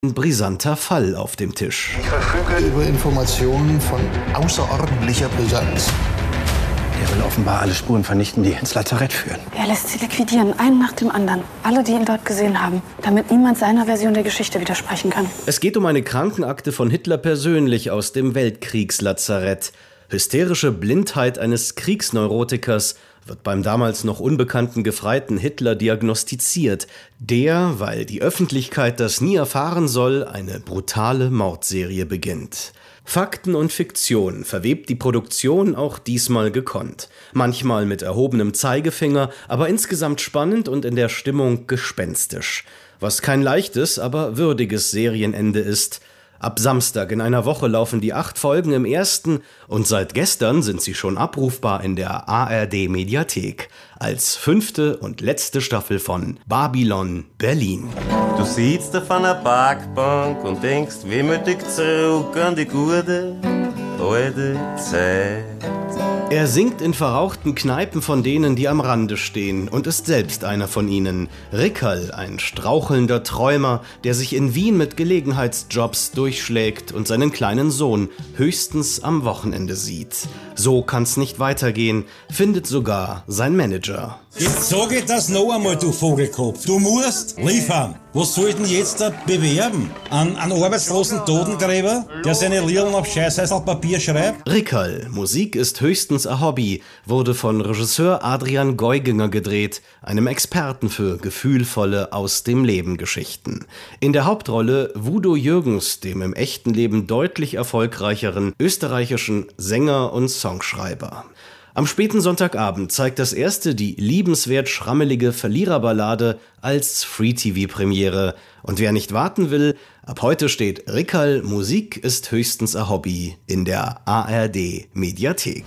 Ein brisanter Fall auf dem Tisch. Ich verfüge über Informationen von außerordentlicher Brisanz. Er will offenbar alle Spuren vernichten, die ins Lazarett führen. Er lässt sie liquidieren, einen nach dem anderen. Alle, die ihn dort gesehen haben, damit niemand seiner Version der Geschichte widersprechen kann. Es geht um eine Krankenakte von Hitler persönlich aus dem Weltkriegslazarett. Hysterische Blindheit eines Kriegsneurotikers wird beim damals noch unbekannten Gefreiten Hitler diagnostiziert, der, weil die Öffentlichkeit das nie erfahren soll, eine brutale Mordserie beginnt. Fakten und Fiktion verwebt die Produktion auch diesmal gekonnt. Manchmal mit erhobenem Zeigefinger, aber insgesamt spannend und in der Stimmung gespenstisch. Was kein leichtes, aber würdiges Serienende ist. Ab Samstag in einer Woche laufen die 8 Folgen im ersten und seit gestern sind sie schon abrufbar in der ARD-Mediathek als 5. und letzte Staffel von Babylon Berlin. Du sitzt auf einer Parkbank und denkst wehmütig zurück an die gute alte Zeit. Er singt in verrauchten Kneipen von denen, die am Rande stehen und ist selbst einer von ihnen. Rickerl, ein strauchelnder Träumer, der sich in Wien mit Gelegenheitsjobs durchschlägt und seinen kleinen Sohn höchstens am Wochenende sieht. So kann's nicht weitergehen, findet sogar sein Manager. Jetzt sag ich das noch einmal, du Vogelkopf. Du musst liefern. Was soll ich denn jetzt da bewerben? Einen arbeitslosen Totengräber, der seine Liedern auf Scheißhäuselpapier schreibt? Rickerl, Musik ist höchstens ein Hobby, wurde von Regisseur Adrian Geuginger gedreht, einem Experten für gefühlvolle Aus-dem-Leben-Geschichten. In der Hauptrolle Udo Jürgens, dem im echten Leben deutlich erfolgreicheren österreichischen Sänger und Songschreiber. Am späten Sonntagabend zeigt das erste die liebenswert schrammelige Verliererballade als Free-TV-Premiere. Und wer nicht warten will, ab heute steht Rickerl, Musik ist höchstens ein Hobby in der ARD-Mediathek.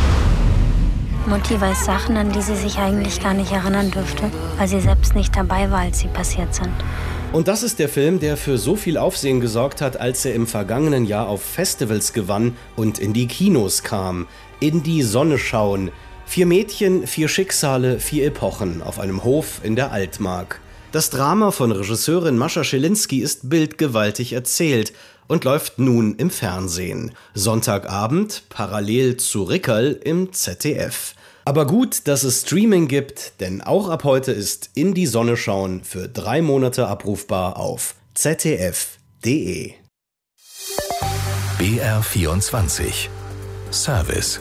Mutti weiß Sachen, an die sie sich eigentlich gar nicht erinnern dürfte, weil sie selbst nicht dabei war, als sie passiert sind. Und das ist der Film, der für so viel Aufsehen gesorgt hat, als er im vergangenen Jahr auf Festivals gewann und in die Kinos kam. In die Sonne schauen. 4 Mädchen, 4 Schicksale, 4 Epochen auf einem Hof in der Altmark. Das Drama von Regisseurin Mascha Schilinski ist bildgewaltig erzählt und läuft nun im Fernsehen. Sonntagabend, parallel zu Rickerl im ZDF. Aber gut, dass es Streaming gibt, denn auch ab heute ist In die Sonne schauen für 3 Monate abrufbar auf zdf.de. BR24 Service.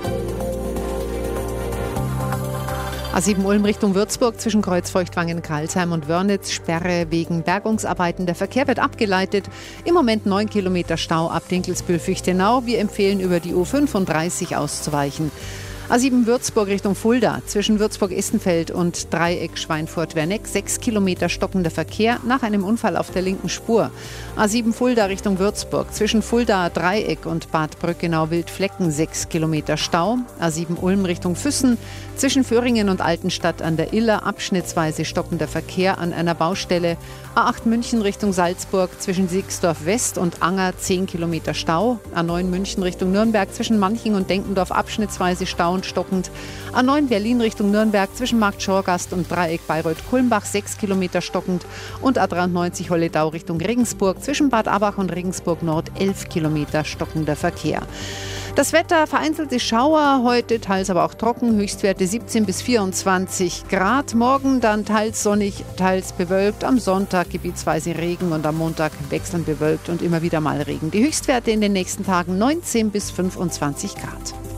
A7 Ulm Richtung Würzburg zwischen Kreuzfeuchtwangen, Karlsheim und Wörnitz. Sperre wegen Bergungsarbeiten. Der Verkehr wird abgeleitet. Im Moment 9 Kilometer Stau ab Dinkelsbühl-Fichtenau. Wir empfehlen, über die U35 auszuweichen. A7 Würzburg Richtung Fulda zwischen Würzburg-Istenfeld und Dreieck Schweinfurt-Werneck 6 Kilometer stockender Verkehr nach einem Unfall auf der linken Spur. A7 Fulda Richtung Würzburg zwischen Fulda Dreieck und Bad Brückenau-Wildflecken 6 Kilometer Stau. A7 Ulm Richtung Füssen zwischen Föhringen und Altenstadt an der Iller abschnittsweise stockender Verkehr an einer Baustelle. A8 München Richtung Salzburg zwischen Siegsdorf West und Anger 10 Kilometer Stau. A9 München Richtung Nürnberg zwischen Manching und Denkendorf abschnittsweise Stau und stockend. A9 Berlin Richtung Nürnberg zwischen Markt Schorgast und Dreieck Bayreuth-Kulmbach 6 Kilometer stockend. Und A93 Holledau Richtung Regensburg zwischen Bad Abach und Regensburg Nord 11 Kilometer stockender Verkehr. Das Wetter, vereinzelte Schauer, heute teils aber auch trocken, Höchstwerte 17 bis 24 Grad. Morgen dann teils sonnig, teils bewölkt, am Sonntag gebietsweise Regen und am Montag wechselnd bewölkt und immer wieder mal Regen. Die Höchstwerte in den nächsten Tagen 19 bis 25 Grad.